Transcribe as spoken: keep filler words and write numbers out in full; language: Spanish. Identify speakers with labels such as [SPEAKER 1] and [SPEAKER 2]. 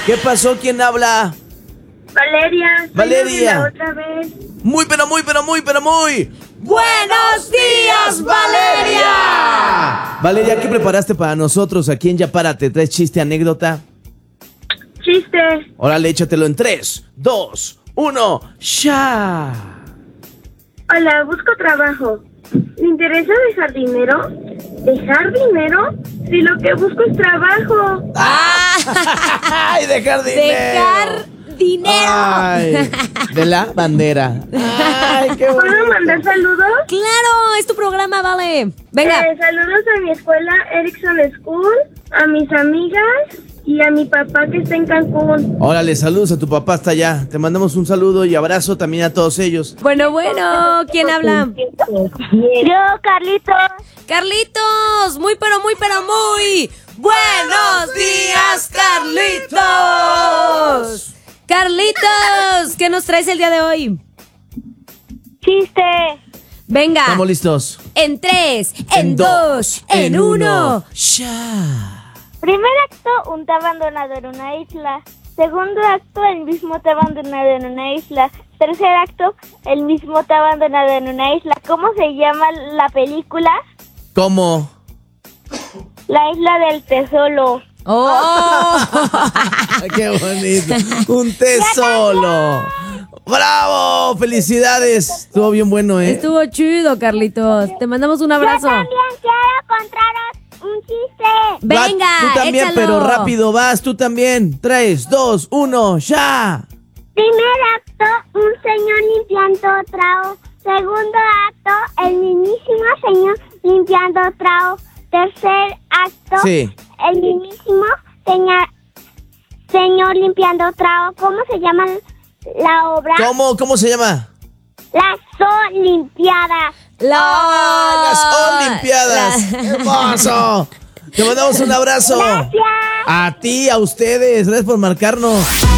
[SPEAKER 1] ¿Qué pasó? ¿Quién habla?
[SPEAKER 2] Valeria.
[SPEAKER 1] Valeria.
[SPEAKER 2] Otra vez.
[SPEAKER 1] Muy, pero muy, pero muy, pero muy.
[SPEAKER 3] ¡Buenos días, Valeria!
[SPEAKER 1] Valeria, ¿qué preparaste para nosotros aquí en Ya Párate? ¿Traes chiste, anécdota?
[SPEAKER 2] Chiste.
[SPEAKER 1] Órale, échatelo en tres, dos, uno, ¡ya!
[SPEAKER 2] Hola, busco trabajo. ¿Me interesa dejar dinero? ¿Dejar dinero? Si lo que busco es trabajo.
[SPEAKER 1] ¡Ay, dejar dinero!
[SPEAKER 3] Dejar dinero.
[SPEAKER 1] Ay, de la bandera. Ay, qué bonito.
[SPEAKER 2] ¿Puedo mandar saludos?
[SPEAKER 3] Claro, es tu programa, vale. Venga.
[SPEAKER 2] Eh, saludos a mi escuela Erickson School, a mis amigas y a mi papá que está en Cancún.
[SPEAKER 1] Órale, saludos a tu papá hasta allá. Te mandamos un saludo y abrazo también a todos ellos.
[SPEAKER 3] Bueno, bueno, ¿quién habla?
[SPEAKER 2] Yo, Carlitos.
[SPEAKER 3] Carlitos, muy pero muy pero muy buenos días, Carlitos. Carlitos, ¿qué nos traes el día de hoy?
[SPEAKER 2] Chiste.
[SPEAKER 3] Venga.
[SPEAKER 1] Estamos listos.
[SPEAKER 3] En tres, en, dos, en uno.
[SPEAKER 1] ¡Ya!
[SPEAKER 2] Primer acto, un té abandonado en una isla. Segundo acto, el mismo té abandonado en una isla. Tercer acto, el mismo té abandonado en una isla. ¿Cómo se llama la película?
[SPEAKER 1] ¿Cómo?
[SPEAKER 2] La isla del tesoro.
[SPEAKER 3] ¡Oh!
[SPEAKER 1] ¡Qué bonito! ¡Un té solo! ¡Bravo! ¡Felicidades! Estuvo bien bueno, ¿eh?
[SPEAKER 3] Estuvo chido, Carlitos. Te mandamos un abrazo.
[SPEAKER 2] Yo también quiero contaros un chiste.
[SPEAKER 3] Venga,
[SPEAKER 1] Va, tú también,
[SPEAKER 3] échalo.
[SPEAKER 1] pero rápido vas, tú también. Tres, dos, uno, ¡ya!
[SPEAKER 2] Primer acto, un señor limpiando trago. Segundo acto, el mismísimo señor limpiando trago. Tercer acto,
[SPEAKER 1] Sí.
[SPEAKER 2] el mismísimo señor, señor limpiando trago. ¿Cómo se llama la obra?
[SPEAKER 1] ¿Cómo? ¿Cómo se llama?
[SPEAKER 2] Las Olimpiadas.
[SPEAKER 3] La...
[SPEAKER 1] ¡Ah, las Olimpiadas!
[SPEAKER 3] La-
[SPEAKER 1] ¡Hermoso! Te mandamos un abrazo.
[SPEAKER 2] Gracias.
[SPEAKER 1] A ti, a ustedes. Gracias por marcarnos.